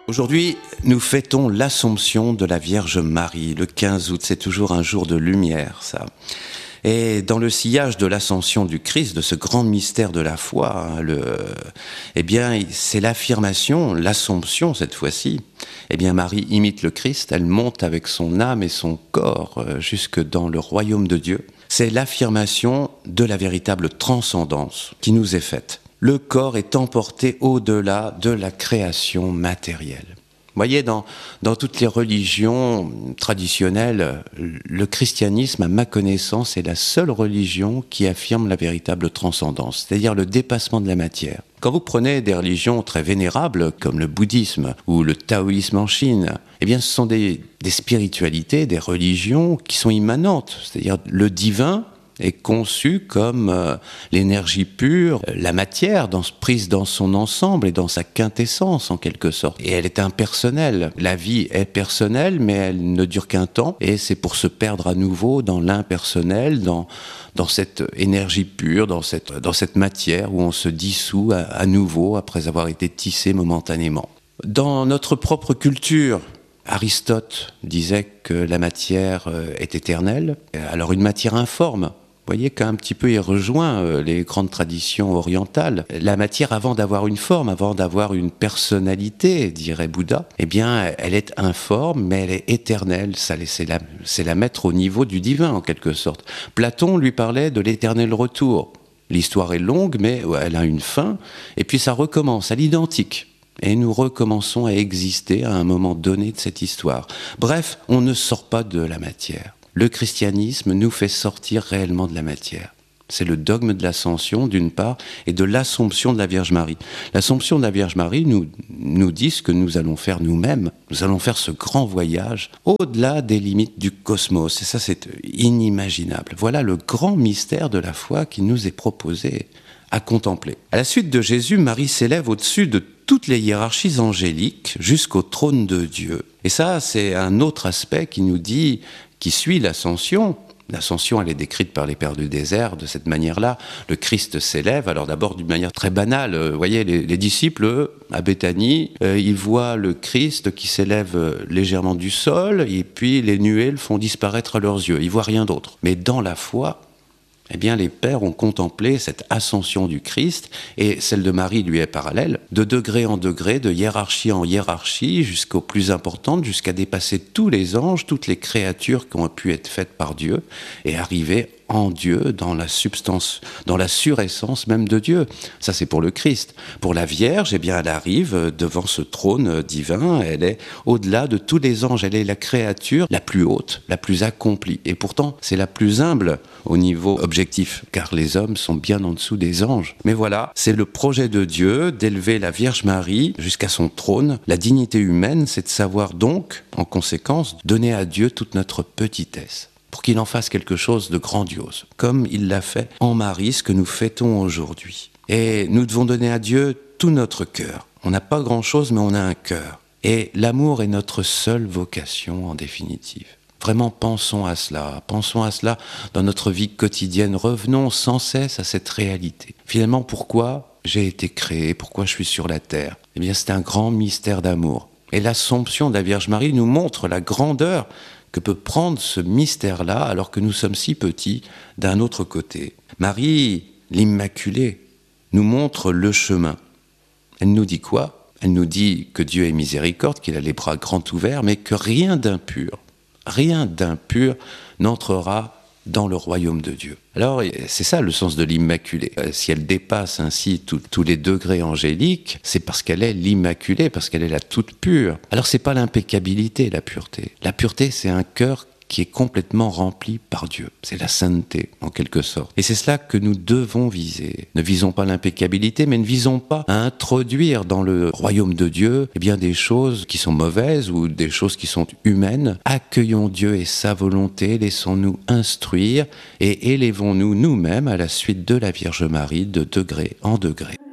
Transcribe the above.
Aujourd'hui, nous fêtons l'Assomption de la Vierge Marie. Le 15 août, c'est toujours un jour de lumière, ça. Et dans le sillage de l'ascension du Christ, de ce grand mystère de la foi, c'est l'affirmation, l'Assomption cette fois-ci. Marie imite le Christ, elle monte avec son âme et son corps jusque dans le royaume de Dieu. C'est l'affirmation de la véritable transcendance qui nous est faite. Le corps est emporté au-delà de la création matérielle. Vous voyez, dans toutes les religions traditionnelles, le christianisme, à ma connaissance, est la seule religion qui affirme la véritable transcendance, c'est-à-dire le dépassement de la matière. Quand vous prenez des religions très vénérables, comme le bouddhisme ou le taoïsme en Chine, ce sont des spiritualités, des religions qui sont immanentes, c'est-à-dire le divin est conçu comme l'énergie pure, la matière prise dans son ensemble et dans sa quintessence en quelque sorte. Et elle est impersonnelle. La vie est personnelle, mais elle ne dure qu'un temps. Et c'est pour se perdre à nouveau dans l'impersonnel, dans cette énergie pure, dans cette matière où on se dissout à nouveau après avoir été tissé momentanément. Dans notre propre culture, Aristote disait que la matière est éternelle. Alors une matière informe. Vous voyez qu'un petit peu il rejoint les grandes traditions orientales. La matière, avant d'avoir une forme, avant d'avoir une personnalité, dirait Bouddha, elle est informe, mais elle est éternelle. C'est la mettre au niveau du divin, en quelque sorte. Platon lui parlait de l'éternel retour. L'histoire est longue, mais elle a une fin, et puis ça recommence à l'identique. Et nous recommençons à exister à un moment donné de cette histoire. Bref, on ne sort pas de la matière. Le christianisme nous fait sortir réellement de la matière. C'est le dogme de l'Ascension, d'une part, et de l'Assomption de la Vierge Marie. L'Assomption de la Vierge Marie nous dit ce que nous allons faire nous-mêmes. Nous allons faire ce grand voyage au-delà des limites du cosmos. Et ça, c'est inimaginable. Voilà le grand mystère de la foi qui nous est proposé à contempler. À la suite de Jésus, Marie s'élève au-dessus de toutes les hiérarchies angéliques jusqu'au trône de Dieu. Et ça, c'est un autre aspect qui suit l'Ascension. L'Ascension, elle est décrite par les pères du désert de cette manière-là. Le Christ s'élève, alors d'abord d'une manière très banale. Vous voyez, les disciples, eux, à Béthanie, ils voient le Christ qui s'élève légèrement du sol, et puis les nuées le font disparaître à leurs yeux. Ils voient rien d'autre. Mais dans la foi, les pères ont contemplé cette ascension du Christ, et celle de Marie lui est parallèle, de degré en degré, de hiérarchie en hiérarchie, jusqu'aux plus importantes, jusqu'à dépasser tous les anges, toutes les créatures qui ont pu être faites par Dieu, et arriver en Dieu, dans la substance, dans la suressence même de Dieu. Ça, c'est pour le Christ. Pour la Vierge, elle arrive devant ce trône divin, elle est au-delà de tous les anges, elle est la créature la plus haute, la plus accomplie. Et pourtant, c'est la plus humble au niveau objectif, car les hommes sont bien en dessous des anges. Mais voilà, c'est le projet de Dieu d'élever la Vierge Marie jusqu'à son trône. La dignité humaine, c'est de savoir donc, en conséquence, donner à Dieu toute notre petitesse, pour qu'il en fasse quelque chose de grandiose, comme il l'a fait en Marie, ce que nous fêtons aujourd'hui. Et nous devons donner à Dieu tout notre cœur. On n'a pas grand-chose, mais on a un cœur. Et l'amour est notre seule vocation, en définitive. Vraiment, pensons à cela dans notre vie quotidienne. Revenons sans cesse à cette réalité. Finalement, pourquoi j'ai été créé, pourquoi je suis sur la terre ? C'est un grand mystère d'amour. Et l'Assomption de la Vierge Marie nous montre la grandeur que peut prendre ce mystère-là, alors que nous sommes si petits, d'un autre côté. Marie, l'Immaculée, nous montre le chemin. Elle nous dit quoi ? Elle nous dit que Dieu est miséricorde, qu'il a les bras grands ouverts, mais que rien d'impur n'entrera dans le royaume de Dieu. Alors, c'est ça le sens de l'Immaculée. Si elle dépasse ainsi tous les degrés angéliques, c'est parce qu'elle est l'Immaculée, parce qu'elle est la toute pure. Alors, c'est pas l'impeccabilité, la pureté. La pureté, c'est un cœur qui est complètement rempli par Dieu. C'est la sainteté, en quelque sorte. Et c'est cela que nous devons viser. Ne visons pas l'impeccabilité, mais ne visons pas à introduire dans le royaume de Dieu des choses qui sont mauvaises ou des choses qui sont humaines. Accueillons Dieu et sa volonté, laissons-nous instruire et élevons-nous nous-mêmes à la suite de la Vierge Marie de degré en degré.